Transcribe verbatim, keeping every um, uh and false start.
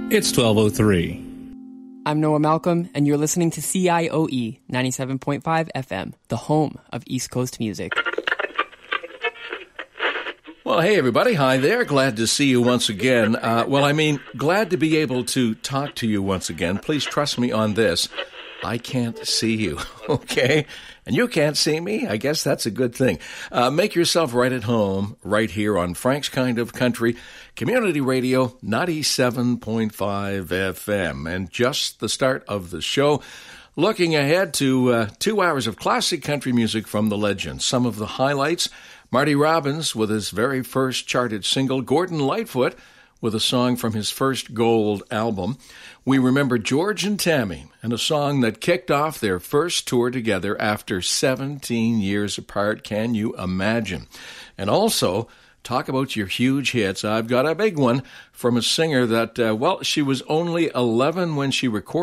It's twelve oh three. I'm Noah Malcolm, and you're listening to C I O E ninety-seven point five F M, the home of East Coast music. Well, hey, everybody. Hi there. Glad to see you once again. Uh, well, I mean, glad to be able to talk to you once again. Please trust me on this. I can't see you, okay? And you can't see me. I guess that's a good thing. Uh, make yourself right at home right here on Frank's Kind of Country, Community Radio, ninety-seven point five F M. And just the start of the show, looking ahead to uh, two hours of classic country music from the legends. Some of the highlights: Marty Robbins with his very first charted single, Gordon Lightfoot with a song from his first gold album. We remember George and Tammy and a song that kicked off their first tour together after seventeen years apart. Can you imagine? And also, talk about your huge hits. I've got a big one from a singer that, uh, well, she was only eleven when she recorded